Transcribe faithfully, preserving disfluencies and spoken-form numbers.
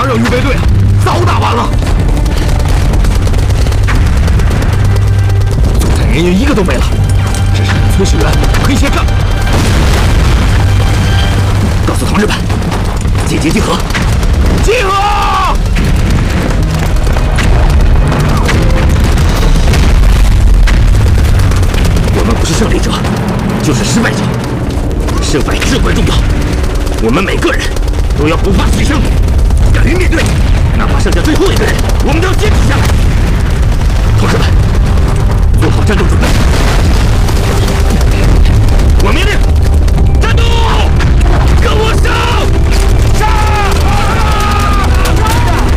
热预备队早打完了，作战人员一个都没了，只剩下崔始源、黑切干。告诉同志们，集结集合，集合！我们不是胜利者，就是失败者，胜败至关重要。我们每个人都要不怕牺牲，敢于面对，哪怕剩下最后一个人，我们都要坚持下来。同志们，做好战斗准备。